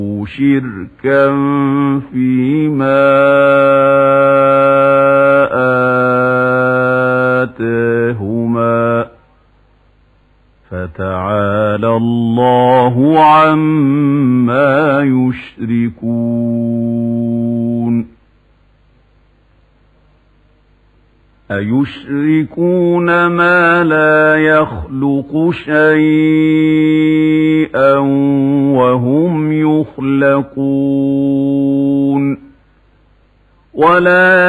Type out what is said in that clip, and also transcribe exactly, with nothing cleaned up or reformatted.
شركا فيما آتاهما فتعالى الله عما يشركون أيشركون ما لا يخلق شيئا وهم يخلقون ولا